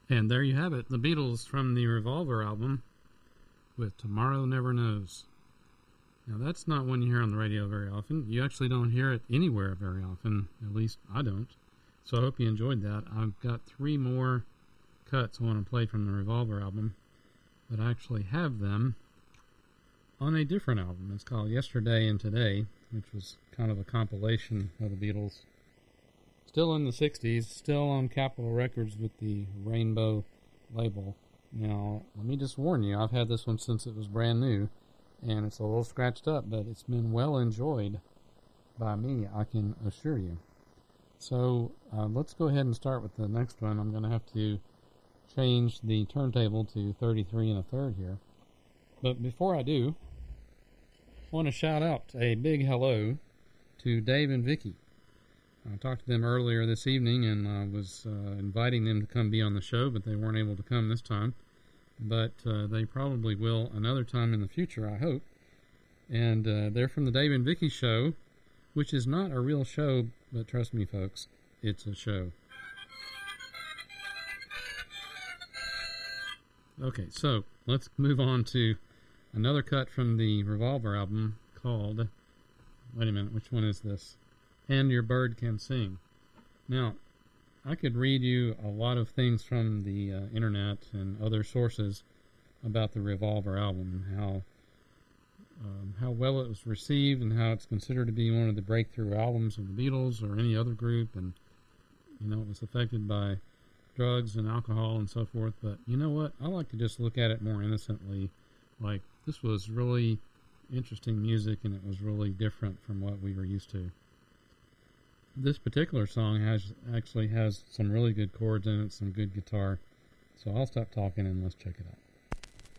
And there you have it, the Beatles from the Revolver album with Tomorrow Never Knows. Now that's not one you hear on the radio very often. You actually don't hear it anywhere very often, at least I don't. So I hope you enjoyed that. I've got 3 more cuts I want to play from the Revolver album, but I actually have them on a different album. It's called Yesterday and Today, which was kind of a compilation of the Beatles. Still in the 60s, still on Capitol Records with the Rainbow label. Now, let me just warn you, I've had this one since it was brand new, and it's a little scratched up, but it's been well enjoyed by me, I can assure you. So, let's go ahead and start with the next one. I'm going to have to change the turntable to 33 1/3 here. But before I do, I want to shout out a big hello to Dave and Vicky. I talked to them earlier this evening, and I was inviting them to come be on the show, but they weren't able to come this time. But they probably will another time in the future, I hope. And they're from the Dave and Vicky Show, which is not a real show, but trust me, folks, it's a show. Okay, so let's move on to another cut from the Revolver album called, wait a minute, which one is this? And Your Bird Can Sing. Now, I could read you a lot of things from the internet and other sources about the Revolver album and how well it was received and how it's considered to be one of the breakthrough albums of the Beatles or any other group, and it was affected by drugs and alcohol and so forth. But you know what? I like to just look at it more innocently, like this was really interesting music and it was really different from what we were used to. This particular song actually has some really good chords in it, some good guitar. So I'll stop talking and let's check it out.